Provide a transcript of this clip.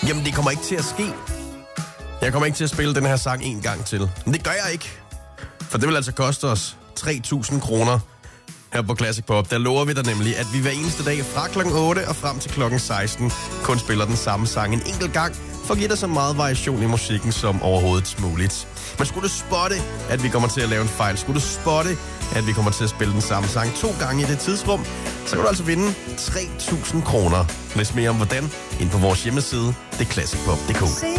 Jamen, det kommer ikke til at ske. Jeg kommer ikke til at spille den her sang en gang til. Men det gør jeg ikke. For det vil altså koste os 3.000 kroner her på Classic Pop. Der lover vi dig nemlig, at vi hver eneste dag fra klokken 8 og frem til klokken 16 kun spiller den samme sang en enkelt gang, for at give dig så meget variation i musikken som overhovedet muligt. Men skulle du spotte, at vi kommer til at lave en fejl, skulle du spotte, at vi kommer til at spille den samme sang 2 gange i det tidsrum, så kan du altså vinde 3.000 kroner. Læs mere om hvordan ind på vores hjemmeside, det er classicpop.dk.